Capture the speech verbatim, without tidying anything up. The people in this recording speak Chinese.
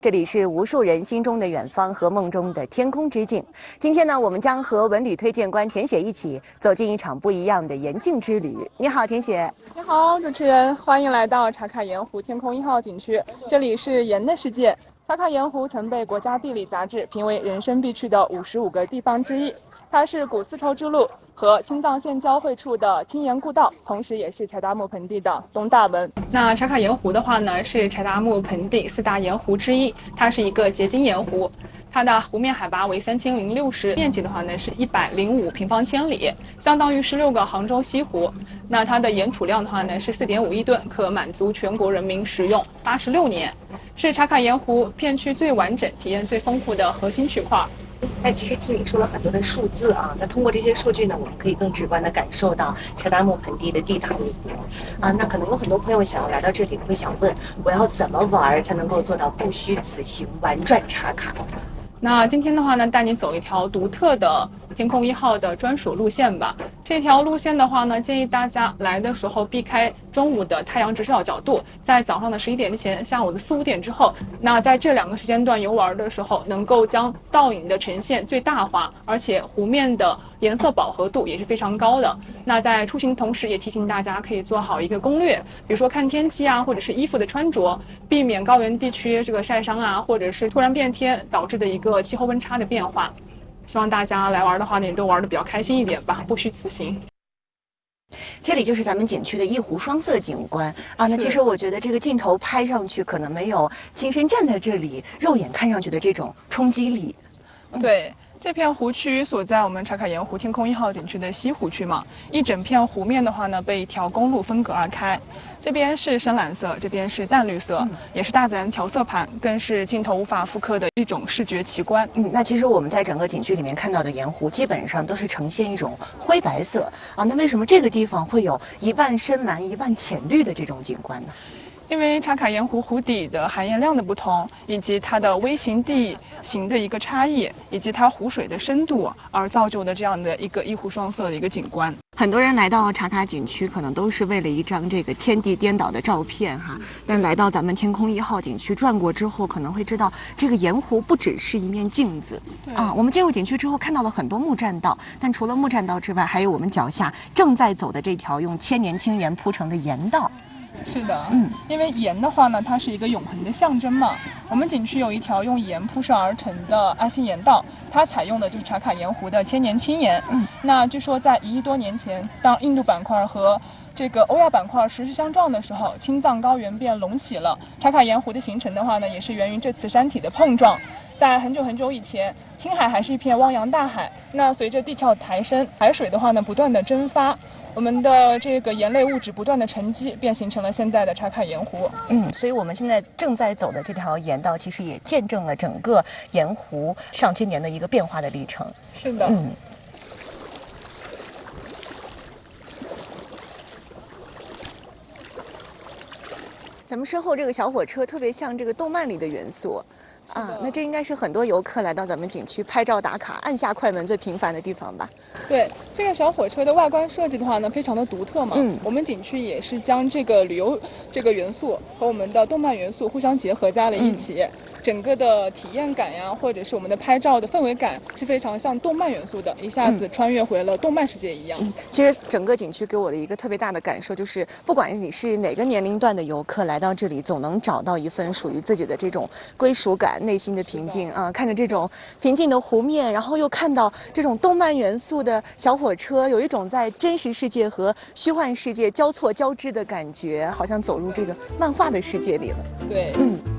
这里是无数人心中的远方和梦中的天空之境。今天呢，我们将和文旅推荐官田雪一起走进一场不一样的沿境之旅。你好，田雪。 你好，主持人，欢迎来到茶卡盐湖天空一号景区。这里是盐的世界。茶卡盐湖曾被国家地理杂志评为人生必去的五十五个地方之一。它是古丝绸之路和青藏线交汇处的青盐故道，同时也是柴达木盆地的东大门。那茶卡盐湖的话呢，是柴达木盆地四大盐湖之一，它是一个结晶盐湖。它的湖面海拔为三千零六十，面积的话呢是一百零五平方千里，相当于十六个杭州西湖。那它的盐储量的话呢是四点五亿吨，可满足全国人民食用八十六年，是茶卡盐湖片区最完整、体验最丰富的核心区块。 那其实听你说了很多的数字啊，那通过这些数据呢，我们可以更直观的感受到柴达木盆地的地大物博啊。那可能有很多朋友想要来到这里，会想问，我要怎么玩才能够做到不虚此行，玩转茶卡？ 那今天的话呢，带你走一条独特的天空一号的专属路线吧。这条路线的话呢，建议大家来的时候避开中午的太阳直照角度，在早上的十一点之前，下午的四五点之后，那在这两个时间段游玩的时候，能够将倒影的呈现最大化，而且湖面的颜色饱和度也是非常高的。那在出行同时，也提醒大家可以做好一个攻略，比如说看天气啊，或者是衣服的穿着，避免高原地区这个晒伤啊，或者是突然变天导致的一个气候温差的变化。希望大家来玩的话呢，也都玩得比较开心一点吧，不虚此行。 这里就是咱们景区的一湖双色景观啊。那其实我觉得这个镜头拍上去，可能没有亲身站在这里肉眼看上去的这种冲击力。 嗯、对。这片湖区所在我们茶卡盐湖天空一号景区的西湖区嘛，一整片湖面的话呢，被一条公路分隔而开。这边是深蓝色，这边是淡绿色，嗯、也是大自然调色盘，更是镜头无法复刻的一种视觉奇观。 嗯，那其实我们在整个景区里面看到的盐湖，基本上都是呈现一种灰白色啊。那为什么这个地方会有一半深蓝一半浅绿的这种景观呢？ 因为茶卡盐湖湖底的含盐量的不同，以及它的微型地形的一个差异，以及它湖水的深度，而造就的这样的一个一湖双色的一个景观。 很多人来到茶卡景区，可能都是为了一张这个天地颠倒的照片哈。但来到咱们天空一号景区转过之后，可能会知道这个盐湖不只是一面镜子啊。我们进入景区之后，看到了很多木栈道，但除了木栈道之外，还有我们脚下正在走的这条用千年青盐铺成的盐道。 是的，嗯，因为盐的话呢，它是一个永恒的象征嘛。我们景区有一条用盐铺设而成的阿信盐道，它采用的就是茶卡盐湖的千年青盐。嗯，那据说在一亿多年前，当印度板块和这个欧亚板块实时相撞的时候，青藏高原便隆起了。茶卡盐湖的形成的话呢，也是源于这次山体的碰撞。在很久很久以前，青海还是一片汪洋大海。那随着地壳抬升，海水的话呢，不断的蒸发。我们的这个盐类物质不断的沉积，便形成了现在的茶卡盐湖。 嗯，所以我们现在正在走的这条盐道，其实也见证了整个盐湖上千年的一个变化的历程。 是的， 嗯。咱们身后这个小火车特别像这个动漫里的元素。啊，那这应该是很多游客来到咱们景区拍照打卡、按下快门最频繁的地方吧？ 对，这个小火车的外观设计的话呢，非常的独特嘛。嗯，我们景区也是将这个旅游这个元素和我们的动漫元素互相结合在了一起。嗯，整个的体验感呀，或者是我们的拍照的氛围感是非常像动漫元素的，一下子穿越回了动漫世界一样。 嗯，其实整个景区给我的一个特别大的感受就是，不管你是哪个年龄段的游客来到这里，总能找到一份属于自己的这种归属感。内心的平静啊，看着这种平静的湖面，然后又看到这种动漫元素的小火车，有一种在真实世界和虚幻世界交错交织的感觉，好像走入这个漫画的世界里了。 对，嗯。